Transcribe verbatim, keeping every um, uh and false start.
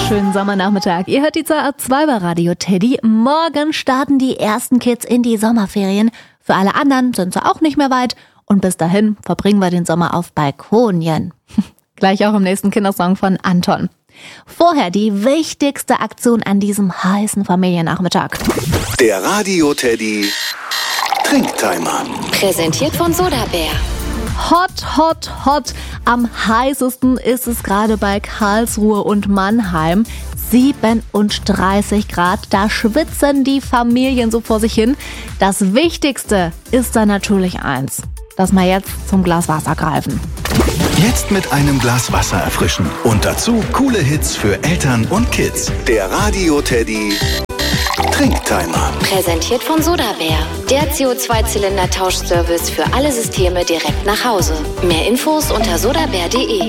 wunderschönen Sommernachmittag. Ihr hört die Z A zwei bei Radio Teddy. Morgen starten die ersten Kids in die Sommerferien. Für alle anderen sind sie auch nicht mehr weit. Und bis dahin verbringen wir den Sommer auf Balkonien. Gleich auch im nächsten Kindersong von Anton. Vorher die wichtigste Aktion an diesem heißen Familiennachmittag. Der Radio Teddy Trinktimer. Präsentiert von Sodabär. Hot, hot, hot. Am heißesten ist es gerade bei Karlsruhe und Mannheim. siebenunddreißig Grad, da schwitzen die Familien so vor sich hin. Das Wichtigste ist dann natürlich eins, dass wir jetzt zum Glas Wasser greifen. Jetzt mit einem Glas Wasser erfrischen. Und dazu coole Hits für Eltern und Kids. Der Radio Teddy Trinktimer. Präsentiert von Sodabär. Der C O zwei Zylinder Tauschservice für alle Systeme direkt nach Hause. Mehr Infos unter sodabär punkt de.